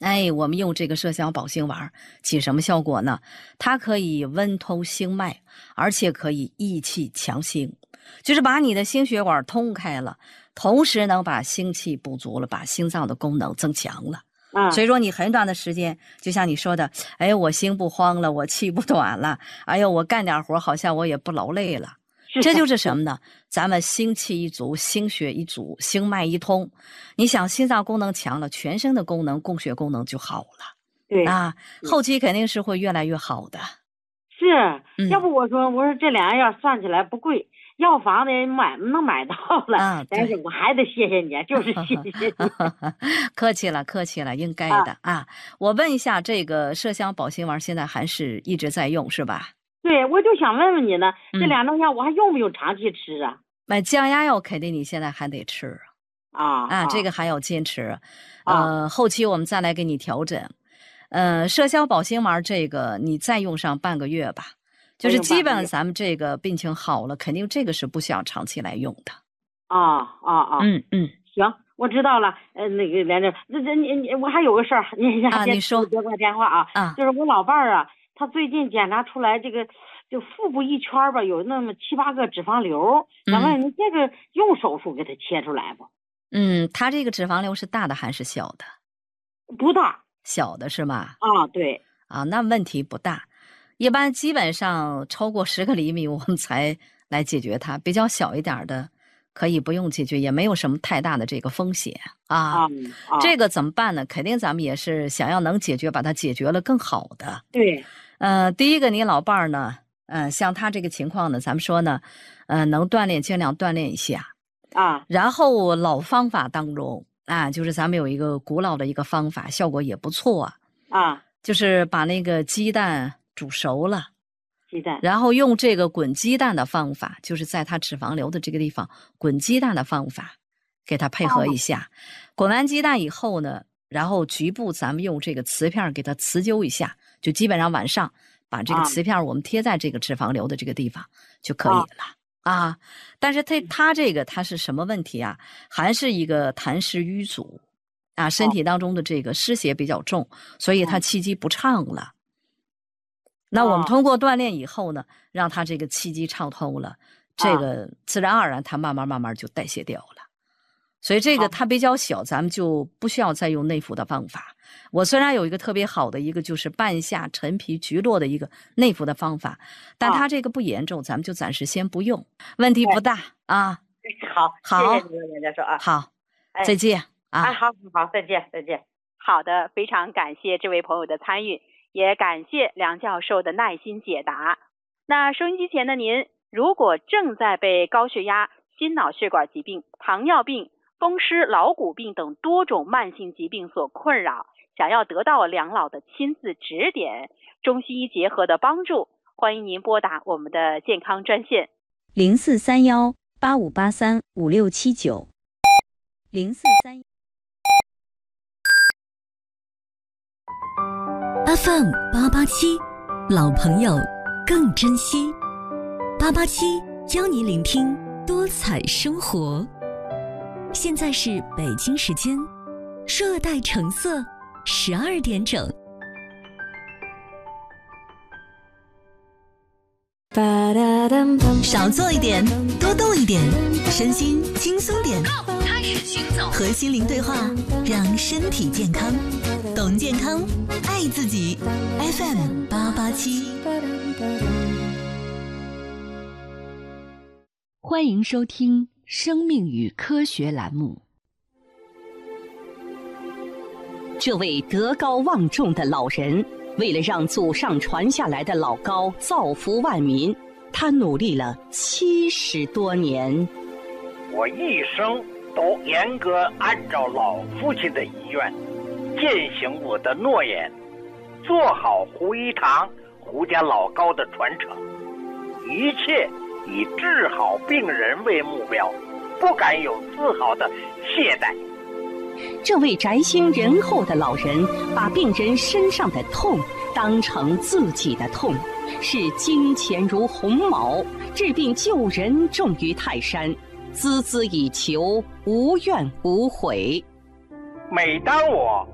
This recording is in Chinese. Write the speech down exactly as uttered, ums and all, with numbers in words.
哎，我们用这个麝香保心丸起什么效果呢？它可以温通心脉，而且可以益气强心，就是把你的心血管通开了，同时能把心气补足了，把心脏的功能增强了。 嗯， 所以说你很短的时间，就像你说的，哎，我心不慌了，我气不短了，哎呦，我干点活好像我也不劳累了。这就是什么呢？咱们心气一足，心血一足，心脉一通。你想心脏功能强了，全身的功能供血功能就好了。 对啊，后期肯定是会越来越好的。 是， 嗯、 要不我说我说这两样算起来不贵，药房的买能买到了， 啊， 但是我还得谢谢你，就是谢谢你。 客气了，客气了，应该的 啊, 啊。我问一下，这个麝香保心丸现在还是一直在用是吧？对， 我就想问问你呢，这两种药我还用不用长期吃啊？ 买、嗯、降压药肯定你现在还得吃啊啊，这个还要坚持。呃，后期我们再来给你调整。呃，麝香保心丸这个你再用上半个月吧，就是基本咱们这个病情好了，肯定这个是不需要长期来用的。 啊啊啊！ 嗯嗯， 行，我知道了。呃，那个连着，那这你你我还有个事儿，你啊，你说接过电话啊？ 啊， 就是我老伴儿啊，他最近检查出来这个就腹部一圈吧，有那么七八个脂肪瘤，想问你这个用手术给他切出来不？ 嗯，他这个脂肪瘤是大的还是小的？ 不大。 小的是吗？ 啊，对。 啊，那问题不大，一般基本上超过十个厘米我们才来解决它，比较小一点的可以不用解决，也没有什么太大的这个风险啊。 啊啊这个怎么办呢？肯定咱们也是想要能解决，把它解决了更好的。 对。 呃，第一个你老伴儿呢，呃，像他这个情况呢，咱们说呢，呃，能锻炼尽量锻炼一下啊。 然后老方法当中。啊，就是咱们有一个古老的一个方法，效果也不错啊。 啊， 就是把那个鸡蛋煮熟了， 鸡蛋， 然后用这个滚鸡蛋的方法，就是在它脂肪瘤的这个地方滚鸡蛋的方法，给它配合一下。哦、滚完鸡蛋以后呢，然后局部咱们用这个瓷片给它瓷灸一下，就基本上晚上把这个瓷片我们贴在这个脂肪瘤的这个地方就可以了。啊啊，但是它它这个它是什么问题啊？还是一个痰湿瘀阻啊，身体当中的这个湿邪比较重，所以它气机不畅了。那我们通过锻炼以后呢，让它这个气机畅通了，这个自然而然它慢慢慢慢就代谢掉了。所以这个它比较小，咱们就不需要再用内服的方法。我虽然有一个特别好的一个就是半夏陈皮菊络的一个内服的方法，但它这个不严重，咱们就暂时先不用，问题不大啊。 好， 好， 谢谢你们梁教授啊。 好，再见啊。 哎，好好，再见再见。 好的，非常感谢这位朋友的参与，也感谢梁教授的耐心解答。那收音机前的您，如果正在被高血压、心脑血管疾病、糖尿病、风湿老骨病等多种慢性疾病所困扰，想要得到梁老的亲自指点、中西医结合的帮助，欢迎您拨打我们的健康专线零四三幺八五八三五六七九零四三 F M 八八七，老朋友更珍惜。八八七教你聆听多彩生活。现在是北京时间热带橙色十二点整。少做一点，多动一点，身心轻松点。开始行走，和心灵对话，让身体健康。懂健康，爱自己。F M 八八七。 欢迎收听生命与科学栏目。 这位德高望重的老人，为了让祖上传下来的老高造福万民，他努力了七十多年。 我一生都严格按照老父亲的遗愿，践行我的诺言，做好胡一堂胡家老高的传承，一切以治好病人为目标，不敢有丝毫的懈怠。 这位宅心仁厚的老人，把病人身上的痛当成自己的痛，视金钱如鸿毛，治病救人重于泰山，孜孜以求，无怨无悔。 每当我